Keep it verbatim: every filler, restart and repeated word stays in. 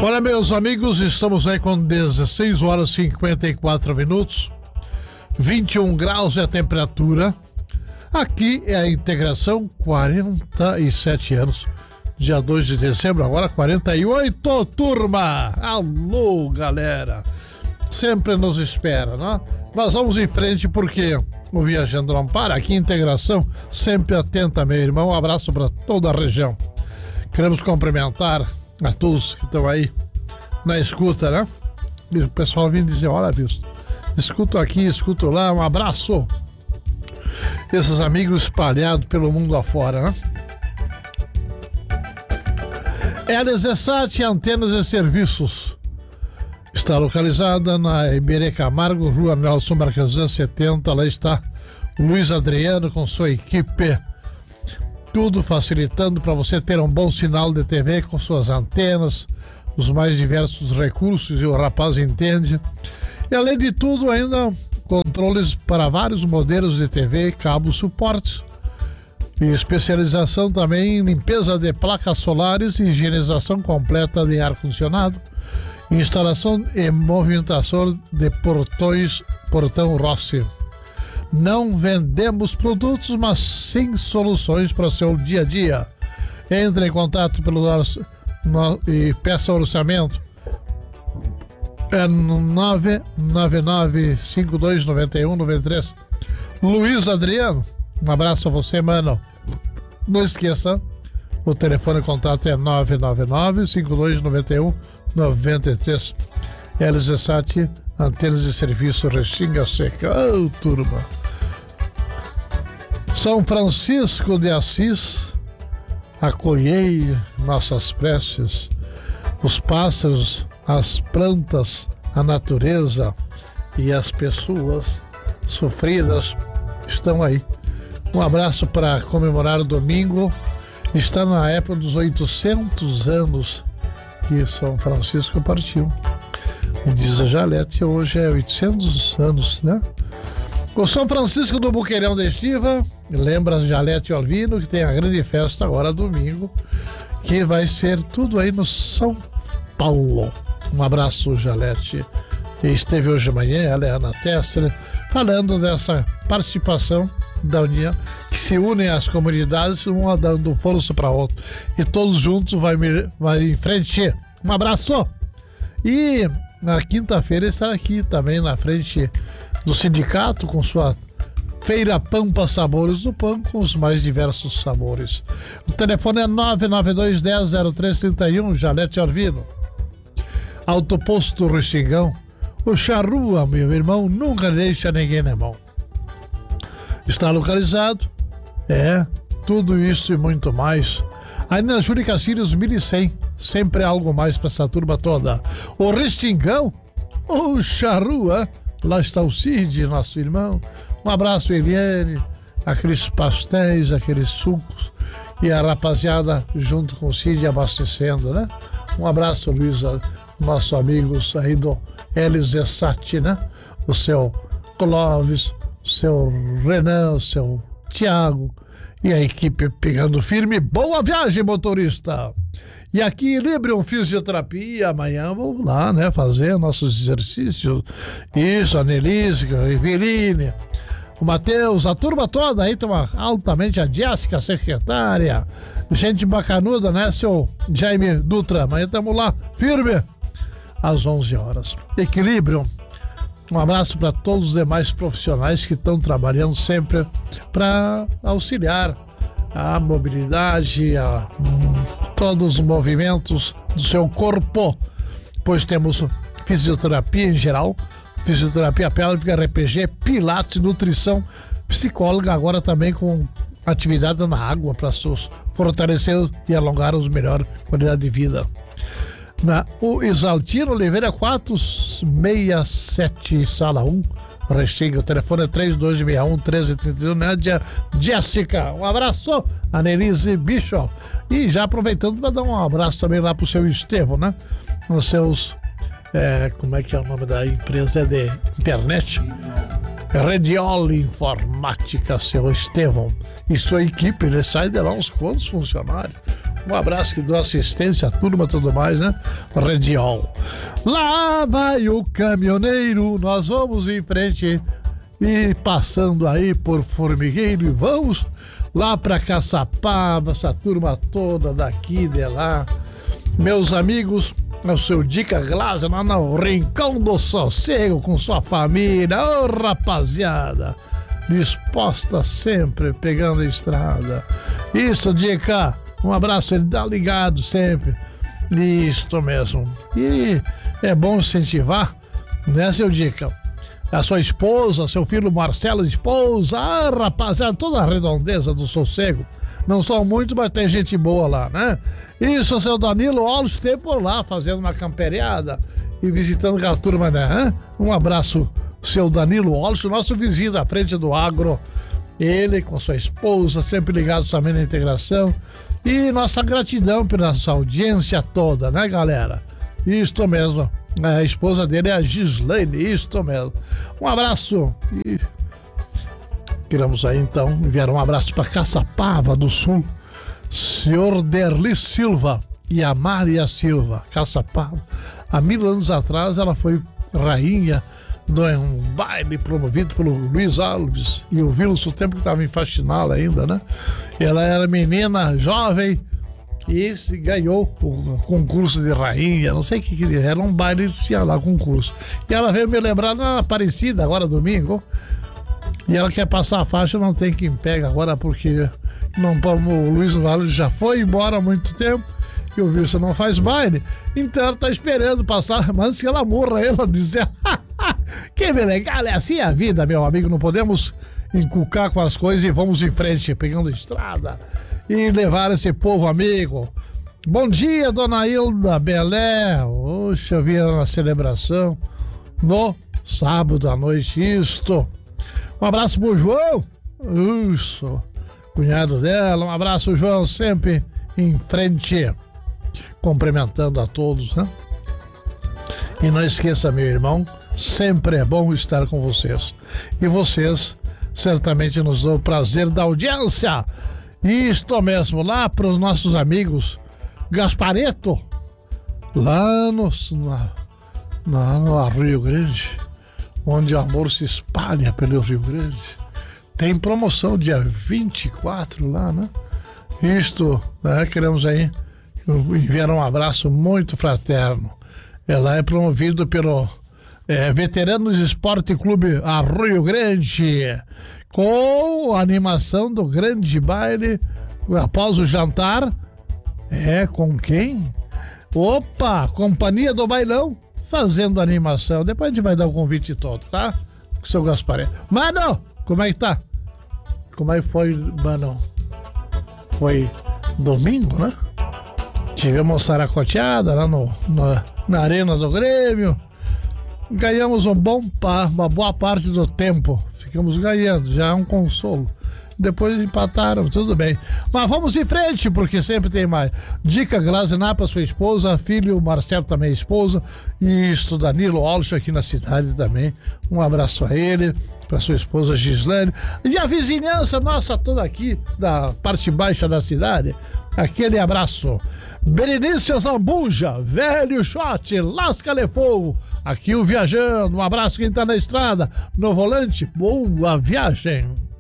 Olha, meus amigos, estamos aí com dezesseis horas e cinquenta e quatro minutos, vinte e um graus é a temperatura. Aqui é a Integração, quarenta e sete anos, dia dois de dezembro, agora quarenta e oito, turma! Alô, galera! Sempre nos espera, né? Nós vamos em frente porque o Viajando não para. Aqui Integração, sempre atenta, meu irmão. Um abraço para toda a região. Queremos cumprimentar a todos que estão aí na escuta, né? O pessoal vem dizer, olha, viu, escuto aqui, escuto lá, um abraço. Esses amigos espalhados pelo mundo afora, né? L Z Sat, Antenas e Serviços. Está localizada na Iberê Camargo, Rua Nelson Marquesan setenta. Lá está o Luiz Adriano com sua equipe. Tudo facilitando para você ter um bom sinal de T V com suas antenas, os mais diversos recursos, e o rapaz entende. E além de tudo, ainda controles para vários modelos de T V, cabos, suportes. E especialização também em limpeza de placas solares e higienização completa de ar-condicionado. Instalação e movimentação de portões, portão Rossi. Não vendemos produtos, mas sim soluções para o seu dia a dia. Entre em contato pelo nosso, no, e peça orçamento. É nove nove nove cinco dois nove um nove três. Luiz Adriano, um abraço a você, mano. Não esqueça, o telefone de contato é nove nove nove cinco dois nove um nove três. L Z Sat, Antenas de Serviço, Restinga Seca. Ô, oh, turma! São Francisco de Assis, acolhei nossas preces, os pássaros, as plantas, a natureza e as pessoas sofridas estão aí. Um abraço para comemorar o domingo. Está na época dos oitocentos anos que São Francisco partiu. E diz a Jalete, hoje é oitocentos anos, né? O São Francisco do Boqueirão de Estiva, lembra a Jalete Alvino, que tem a grande festa agora domingo, que vai ser tudo aí no São Paulo. Um abraço, Jalete. Esteve hoje de manhã, ela é Ana Tessler, falando dessa participação da União, que se unem às comunidades, uma dando força para outra. E todos juntos vai, vai em frente. Um abraço! E na quinta-feira estará aqui também na frente do sindicato com sua Feira Pampa Sabores do Pão, com os mais diversos sabores. O telefone é nove nove dois um zero zero três três um, Jalete Arvino. Autoposto Restingão, o Charrua, meu irmão, nunca deixa ninguém na mão. Está localizado, é, tudo isso e muito mais. Aí na Júlio Cacírios mil e cem, sempre algo mais para essa turma toda. O Restingão, o Charrua, lá está o Cid, nosso irmão. Um abraço, Eliane, aqueles pastéis, aqueles sucos e a rapaziada junto com o Cid abastecendo, né? Um abraço, Luísa, nossos amigos aí do L Z Sat, né? O seu Clóvis, o seu Renan, o seu Tiago e a equipe pegando firme. Boa viagem, motorista! E aqui, Equilibrium Fisioterapia, amanhã vou lá, né, fazer nossos exercícios. Isso, a Nelise, a Eveline, o Matheus, a turma toda aí, toma altamente, a Jéssica, a secretária, gente bacanuda, né, seu Jaime Dutra. Amanhã estamos lá, firme, às onze horas. Equilibrium. Um abraço para todos os demais profissionais que estão trabalhando sempre para auxiliar a mobilidade, a hum, todos os movimentos do seu corpo, pois temos fisioterapia em geral, fisioterapia pélvica, R P G, pilates, nutrição, psicóloga, agora também com atividade na água para fortalecer e alongar os melhor qualidade de vida. Na o Exaltino Oliveira quatrocentos e sessenta e sete, sala um, Restinga, o telefone é três dois seis um, um três três um, Nádia Jéssica. Um abraço, a Nelise Bicho. E já aproveitando para dar um abraço também lá pro seu Estevão, né? Nos seus, é, como é que é o nome da empresa? É de internet? Rediol Informática, seu Estevão. E sua equipe, ele sai de lá uns quantos funcionários. Um abraço que dou assistência à turma e tudo mais, né? Rediol. Lá vai o caminhoneiro, nós vamos em frente e passando aí por Formigueiro e vamos lá pra Caçapava, essa turma toda daqui de lá. Meus amigos, é o seu Dica Glaser lá no Rincão do Sossego com sua família. Ô, rapaziada, disposta sempre, pegando a estrada. Isso, Dica, um abraço, ele tá ligado sempre. Isso mesmo. E é bom incentivar, né, seu Dica? A sua esposa, seu filho Marcelo, esposa, ah, rapaziada, toda a redondeza do Sossego. Não são muitos, mas tem gente boa lá, né? Isso, seu Danilo Alves esteve por lá fazendo uma camperiada e visitando a turma, né? Um abraço, seu Danilo Alves, nosso vizinho da frente do agro. Ele com sua esposa, sempre ligados também na integração. E nossa gratidão pela nossa audiência toda, né, galera? Isto mesmo. A esposa dele é a Gislaine, isto mesmo. Um abraço e... Queremos aí então enviar um abraço para Caçapava do Sul, senhor Derli Silva e a Maria Silva. Caçapava, há mil anos atrás ela foi rainha de um baile promovido pelo Luiz Alves e o Vilos, o tempo que estava em Faxinal ainda, né? Ela era menina jovem e se ganhou o concurso de rainha, não sei o que que era, um baile que tinha lá concurso. E ela veio me lembrar na Aparecida, agora domingo. E ela quer passar a faixa, não tem quem pega agora, porque não, o Luiz Alves já foi embora há muito tempo e o Wilson não faz baile. Então ela tá esperando passar, mas antes que ela morra, ela dizer: que legal, é assim a vida, meu amigo. Não podemos encucar com as coisas e vamos em frente, pegando estrada e levar esse povo amigo. Bom dia, dona Hilda Belé. Oxa, eu vi ela na celebração no sábado à noite, isto. Um abraço pro João, isso, cunhado dela. Um abraço, João, sempre em frente, cumprimentando a todos, né? E não esqueça, meu irmão, sempre é bom estar com vocês. E vocês certamente nos dão o prazer da audiência. Isto mesmo, lá para os nossos amigos Gaspareto, lá no, na, na, no Rio Grande, onde o amor se espalha pelo Rio Grande. Tem promoção dia vinte e quatro lá, né? Isto, né? Queremos aí enviar um abraço muito fraterno. Ela é promovido pelo é, Veteranos Esporte Clube Rio Grande, com a animação do grande baile após o jantar. É, com quem? Opa, Companhia do Bailão, fazendo animação. Depois a gente vai dar o convite todo, tá? Com o seu Gasparé. Mano, como é que tá? Como é que foi, mano? Foi domingo, né? Tivemos saracoteada lá no, no, na Arena do Grêmio. Ganhamos um bom par, uma boa parte do tempo. Ficamos ganhando, já é um consolo. Depois empataram, tudo bem. Mas vamos em frente, porque sempre tem mais. Dica Glasenar para sua esposa, filho Marcelo também é esposa, e isso, Danilo Alves aqui na cidade também. Um abraço a ele, para sua esposa Gislane. E a vizinhança nossa toda aqui, da parte baixa da cidade. Aquele abraço. Berenice Zambuja, velho shot, lasca-lhe fogo. Aqui o Viajando, um abraço quem tá na estrada, no volante, boa viagem.